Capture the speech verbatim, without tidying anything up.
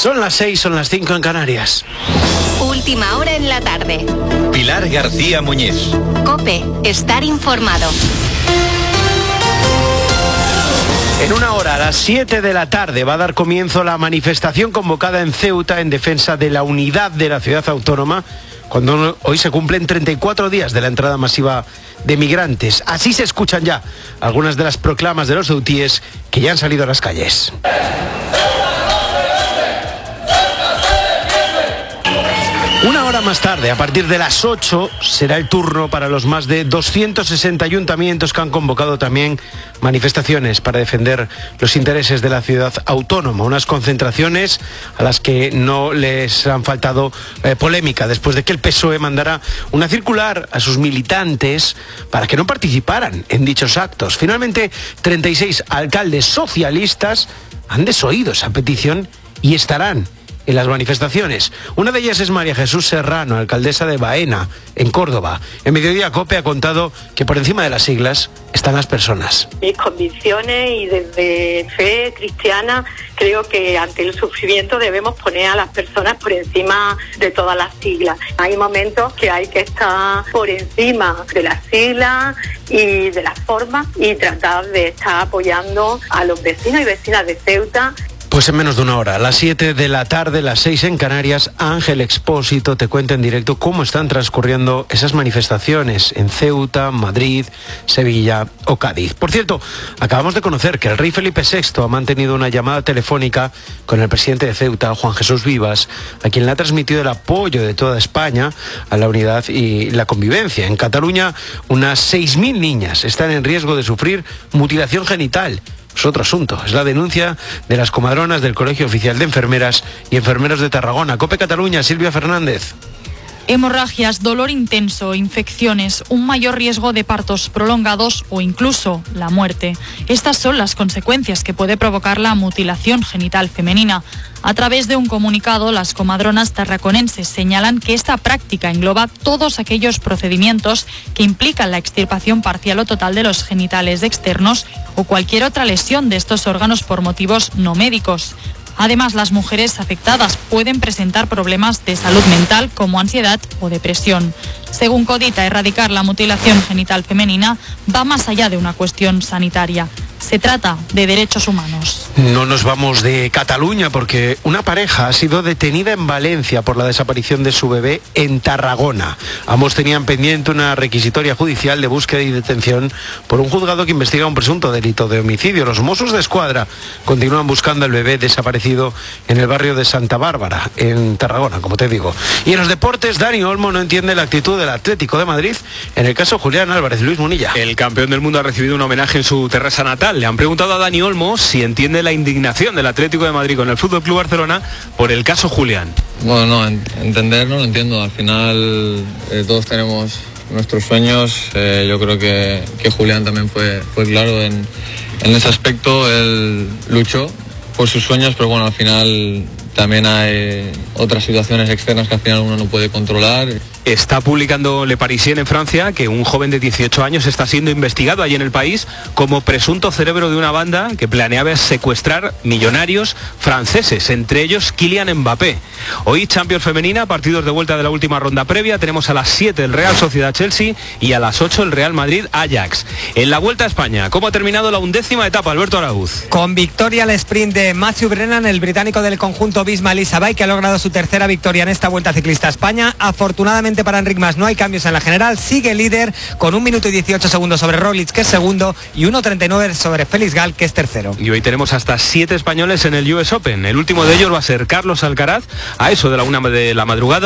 Son las seis, son las cinco en Canarias. Última hora en la tarde. Pilar García Muñiz. COPE, estar informado. En una hora, a las siete de la tarde, va a dar comienzo la manifestación convocada en Ceuta en defensa de la unidad de la ciudad autónoma, cuando hoy se cumplen treinta y cuatro días de la entrada masiva de migrantes. Así se escuchan ya algunas de las proclamas de los ceutíes que ya han salido a las calles. Una hora más tarde, a partir de las ocho, será el turno para los más de doscientos sesenta ayuntamientos que han convocado también manifestaciones para defender los intereses de la ciudad autónoma. Unas concentraciones a las que no les han faltado eh, polémica, después de que el P S O E mandara una circular a sus militantes para que no participaran en dichos actos. Finalmente, treinta y seis alcaldes socialistas han desoído esa petición y estarán en las manifestaciones. Una de ellas es María Jesús Serrano, alcaldesa de Baena, en Córdoba. En Mediodía COPE ha contado que por encima de las siglas están las personas. Mis convicciones y desde fe cristiana creo que ante el sufrimiento debemos poner a las personas por encima de todas las siglas. Hay momentos que hay que estar por encima de las siglas y de las formas y tratar de estar apoyando a los vecinos y vecinas de Ceuta. Pues en menos de una hora, a las siete de la tarde, las seis en Canarias, Ángel Expósito te cuenta en directo cómo están transcurriendo esas manifestaciones en Ceuta, Madrid, Sevilla o Cádiz. Por cierto, acabamos de conocer que el rey Felipe sexto ha mantenido una llamada telefónica con el presidente de Ceuta, Juan Jesús Vivas, a quien le ha transmitido el apoyo de toda España a la unidad y la convivencia. En Cataluña, unas seis mil niñas están en riesgo de sufrir mutilación genital. Es otro asunto, es la denuncia de las comadronas del Colegio Oficial de Enfermeras y Enfermeros de Tarragona. COPE Cataluña, Silvia Fernández. Hemorragias, dolor intenso, infecciones, un mayor riesgo de partos prolongados o incluso la muerte. Estas son las consecuencias que puede provocar la mutilación genital femenina. A través de un comunicado, las comadronas tarraconenses señalan que esta práctica engloba todos aquellos procedimientos que implican la extirpación parcial o total de los genitales externos o cualquier otra lesión de estos órganos por motivos no médicos. Además, las mujeres afectadas pueden presentar problemas de salud mental como ansiedad o depresión. Según Codita, erradicar la mutilación genital femenina va más allá de una cuestión sanitaria. Se trata de derechos humanos. No nos vamos de Cataluña porque una pareja ha sido detenida en Valencia por la desaparición de su bebé en Tarragona. Ambos tenían pendiente una requisitoria judicial de búsqueda y detención por un juzgado que investiga un presunto delito de homicidio. Los Mossos de Escuadra continúan buscando al bebé desaparecido en el barrio de Santa Bárbara, en Tarragona, como te digo. Y en los deportes, Dani Olmo no entiende la actitud del Atlético de Madrid en el caso Julián Álvarez. Luis Munilla. El campeón del mundo ha recibido un homenaje en su terraza natal. Le han preguntado a Dani Olmo si entiende la indignación del Atlético de Madrid con el F C Barcelona por el caso Julián. Bueno, no, entender no lo entiendo. Al final eh, todos tenemos nuestros sueños. Eh, yo creo que, que Julián también fue, fue claro en, en ese aspecto. Él luchó por sus sueños, pero bueno, al final también hay otras situaciones externas que al final uno no puede controlar. Está publicando Le Parisien en Francia que un joven de dieciocho años está siendo investigado allí en el país como presunto cerebro de una banda que planeaba secuestrar millonarios franceses, entre ellos Kylian Mbappé. Hoy Champions femenina, partidos de vuelta de la última ronda previa. Tenemos a las siete el Real Sociedad Chelsea y a las ocho el Real Madrid Ajax. En la Vuelta a España, ¿cómo ha terminado la undécima etapa, Alberto Araúz? Con victoria al sprint de Matthew Brennan, el británico del conjunto Visma Elisabay, que ha logrado su tercera victoria en esta Vuelta Ciclista a España. Afortunadamente para Enric Mas no hay cambios en la general, sigue líder con un minuto y dieciocho segundos sobre Roglic, que es segundo, y uno treinta y nueve sobre Félix Gal, que es tercero. Y hoy tenemos hasta siete españoles en el U S Open. El último de ellos va a ser Carlos Alcaraz, a eso de la una de la madrugada.